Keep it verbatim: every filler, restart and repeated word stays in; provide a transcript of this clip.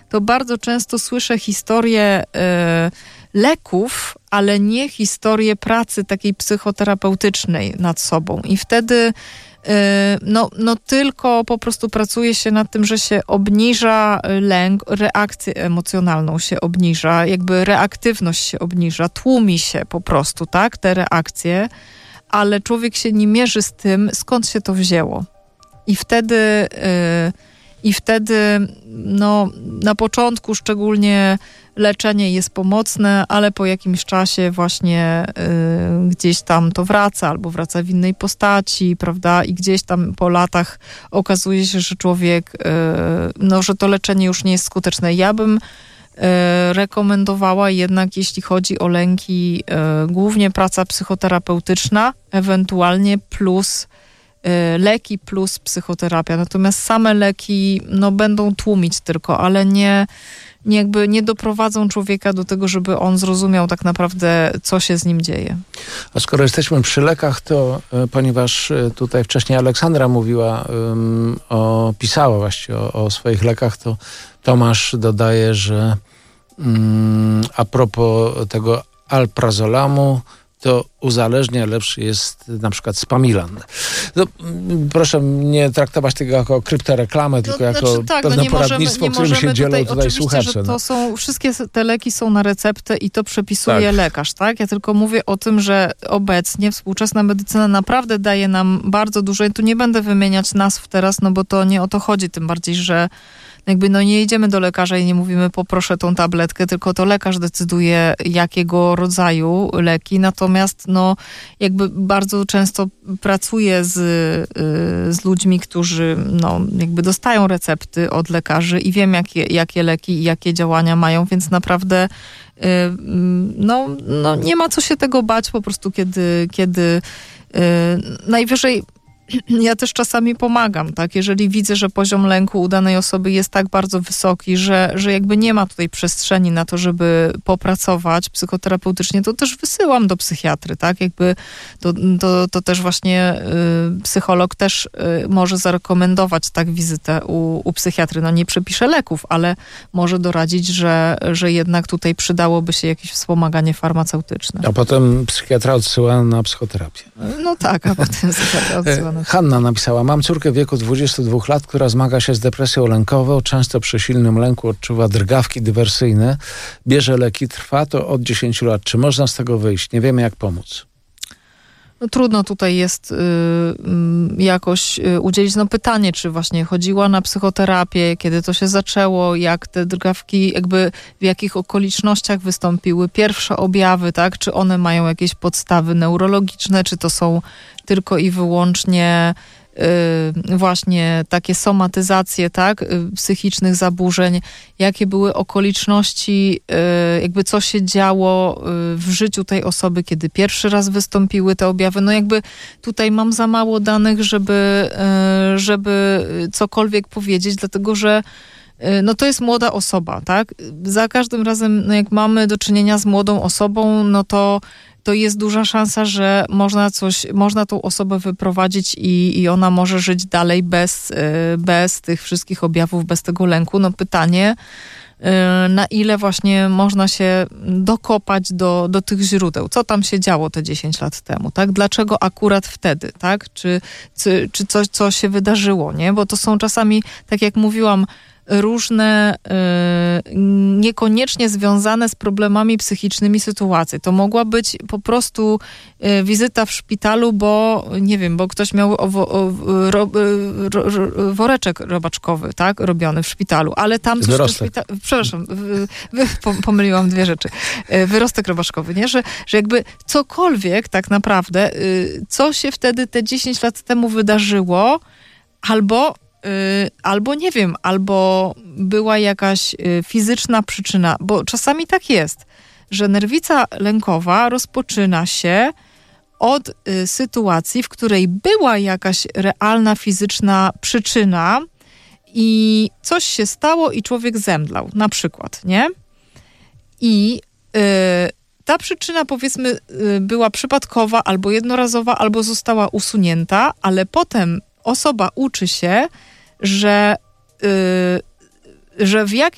to bardzo często słyszę historię y, leków, ale nie historię pracy takiej psychoterapeutycznej nad sobą. I wtedy No, no tylko po prostu pracuje się nad tym, że się obniża lęk, reakcję emocjonalną się obniża, jakby reaktywność się obniża, tłumi się po prostu, tak, te reakcje, ale człowiek się nie mierzy z tym, skąd się to wzięło. I wtedy, yy, i wtedy no, na początku szczególnie leczenie jest pomocne, ale po jakimś czasie właśnie y, gdzieś tam to wraca, albo wraca w innej postaci, prawda? I gdzieś tam po latach okazuje się, że człowiek, y, no, że to leczenie już nie jest skuteczne. Ja bym y, rekomendowała jednak, jeśli chodzi o lęki, y, głównie praca psychoterapeutyczna, ewentualnie plus y, leki plus psychoterapia. Natomiast same leki, no, będą tłumić tylko, ale nie Nie, jakby nie doprowadzą człowieka do tego, żeby on zrozumiał tak naprawdę, co się z nim dzieje. A skoro jesteśmy przy lekach, to y, ponieważ y, tutaj wcześniej Aleksandra mówiła, y, o, pisała właściwie o, o swoich lekach, to Tomasz dodaje, że y, a propos tego alprazolamu, to uzależnia lepszy jest na przykład Spamilan. No, proszę nie traktować tego jako kryptoreklamę, tylko no, jako znaczy, tak, pewne no poradnictwo, możemy, którym się dzielą tutaj, tutaj słuchacze. Że to no. są, wszystkie te leki są na receptę i to przepisuje tak. lekarz, tak? Ja tylko mówię o tym, że obecnie współczesna medycyna naprawdę daje nam bardzo dużo i tu nie będę wymieniać nazw teraz, no bo to nie o to chodzi, tym bardziej, że jakby no nie idziemy do lekarza i nie mówimy poproszę tą tabletkę, tylko to lekarz decyduje jakiego rodzaju leki, natomiast no jakby bardzo często pracuję z, z ludźmi, którzy no jakby dostają recepty od lekarzy i wiem jakie, jakie leki i jakie działania mają, więc naprawdę no, no nie ma co się tego bać po prostu, kiedy, kiedy najwyżej ja też czasami pomagam, tak? Jeżeli widzę, że poziom lęku u danej osoby jest tak bardzo wysoki, że, że jakby nie ma tutaj przestrzeni na to, żeby popracować psychoterapeutycznie, to też wysyłam do psychiatry, tak? Jakby to, to, to też właśnie y, psycholog też y, może zarekomendować tak wizytę u, u psychiatry. No nie przepisze leków, ale może doradzić, że, że jednak tutaj przydałoby się jakieś wspomaganie farmaceutyczne. A potem psychiatra odsyła na psychoterapię. No tak, a potem psychiatra odsyła na Hanna napisała, mam córkę w wieku dwudziestu dwóch lat, która zmaga się z depresją lękową, często przy silnym lęku odczuwa drgawki dywersyjne, bierze leki, trwa to od dziesięciu lat. Czy można z tego wyjść? Nie wiemy, jak pomóc. No trudno tutaj jest y, y, jakoś y, udzielić no pytanie, czy właśnie chodziła na psychoterapię, kiedy to się zaczęło, jak te drgawki, jakby w jakich okolicznościach wystąpiły pierwsze objawy, tak? Czy one mają jakieś podstawy neurologiczne, czy to są tylko i wyłącznie y, właśnie takie somatyzacje, tak? Y, psychicznych zaburzeń, jakie były okoliczności, y, jakby co się działo y, w życiu tej osoby, kiedy pierwszy raz wystąpiły te objawy. No jakby tutaj mam za mało danych, żeby, y, żeby cokolwiek powiedzieć, dlatego że no to jest młoda osoba, tak? Za każdym razem, no jak mamy do czynienia z młodą osobą, no to to jest duża szansa, że można coś, można tą osobę wyprowadzić i, i ona może żyć dalej bez, bez tych wszystkich objawów, bez tego lęku. No pytanie, na ile właśnie można się dokopać do, do tych źródeł. Co tam się działo te dziesięć lat temu, tak? Dlaczego akurat wtedy, tak? Czy, czy, czy coś, co się wydarzyło, nie? Bo to są czasami, tak jak mówiłam, różne, y, niekoniecznie związane z problemami psychicznymi sytuacje. To mogła być po prostu y, wizyta w szpitalu, bo nie wiem, bo ktoś miał owo, o, ro, ro, ro, woreczek robaczkowy, tak, robiony w szpitalu, ale tam coś w szpitalu, przepraszam, wy, pomyliłam dwie rzeczy. Wyrostek robaczkowy, nie? Że, że jakby cokolwiek tak naprawdę, y, co się wtedy te dziesięć lat temu wydarzyło, albo Yy, albo nie wiem, albo była jakaś yy, fizyczna przyczyna, bo czasami tak jest, że nerwica lękowa rozpoczyna się od yy, sytuacji, w której była jakaś realna fizyczna przyczyna i coś się stało i człowiek zemdlał, na przykład, nie? I yy, ta przyczyna, powiedzmy, yy, była przypadkowa, albo jednorazowa, albo została usunięta, ale potem osoba uczy się, że, yy, że w jak,